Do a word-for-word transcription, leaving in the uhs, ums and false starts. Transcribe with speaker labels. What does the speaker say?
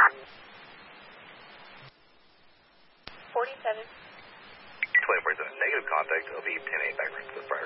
Speaker 1: forty-seven.
Speaker 2: twenty-four seven, negative contact, O B ten eight back to the front.